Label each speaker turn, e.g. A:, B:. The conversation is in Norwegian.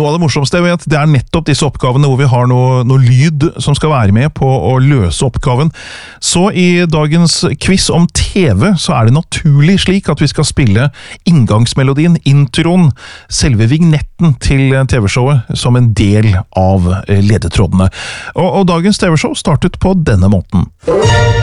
A: noe av det morsomste jeg vet, det nettopp disse oppgavene hvor vi har noe lyd som skal være med på å løse oppgaven. Så i dagens quiz om TV så det naturlig slik at vi skal spille inngangsmelodien, introen, selve vignetten til TV-showet som en del av ledetrådene. Og dagens TV-show startet på denne måten.